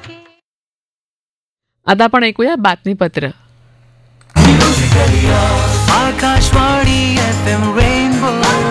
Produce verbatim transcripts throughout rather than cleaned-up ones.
आता आपण ऐकूया बातमीपत्र. Akashvani F M rainbow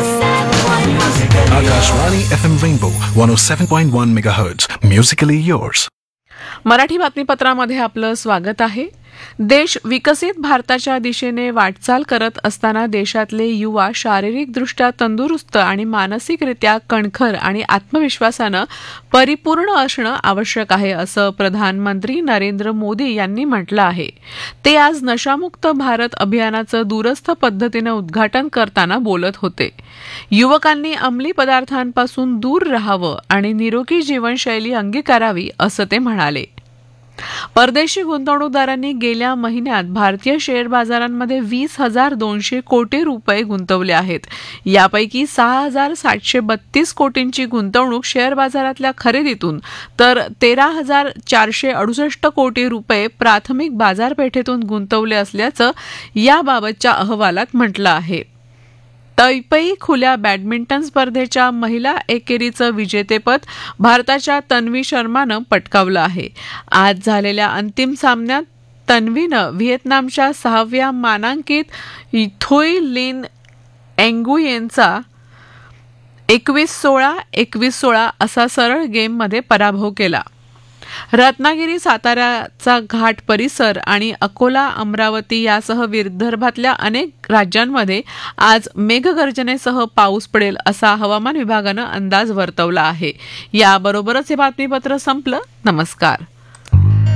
Akashvani F M Rainbow one oh seven point one megahertz. Musically yours. Marathi बातमीपत्रामध्ये आपलं स्वागत आहे. देश विकसित भारताच्या दिशेने वाटचाल करत असताना देशातले युवा शारीरिकदृष्ट्या तंदुरुस्त आणि मानसिकरित्या कणखर आणि आत्मविश्वासानं परिपूर्ण असणं आवश्यक आहे, असं प्रधानमंत्री नरेंद्र मोदी यांनी म्हटलं आहे. ते आज नशामुक्त भारत अभियानाचं दूरस्थ पद्धतीनं उद्घाटन करताना बोलत होते. युवकांनी अंमली पदार्थांपासून दूर राहावं आणि निरोगी जीवनशैली अंगीकारावी, असं ते म्हणाले. परदेशी गुंतवणूकदारांनी गेल्या महिन्यात भारतीय शेअर बाजारांमध्ये वीस हजार दोनशे कोटी रुपये गुंतवले आहेत. यापैकी सहा हजार सातशे बत्तीस कोटींची गुंतवणूक शेअर बाजारातल्या खरेदीतून तर तेरा हजार चारशे अडुसष्ट कोटी रुपये प्राथमिक बाजारपेठेतून गुंतवले असल्याचं याबाबतच्या अहवालात म्हटलं आहे. तैपई खुल्या बॅडमिंटन स्पर्धेच्या महिला एकेरीचं विजेतेपद भारताच्या तन्वी शर्मानं पटकावलं आहे. आज झालेल्या अंतिम सामन्यात तन्वीनं व्हिएतनामच्या सहाव्या मानांकित थोई लिन एंगुयेनचा एकवीस सोळा एकवीस सोळा असा सरळ गेममध्ये पराभव केला. रत्नागिरी, साताऱ्याचा घाट परिसर आणि अकोला, अमरावती यासह विदर्भातल्या अनेक राज्यांमध्ये आज मेघगर्जनेसह पाऊस पडेल असा हवामान विभागानं अंदाज वर्तवला आहे. याबरोबरच हे बातमीपत्र संपलं. नमस्कार.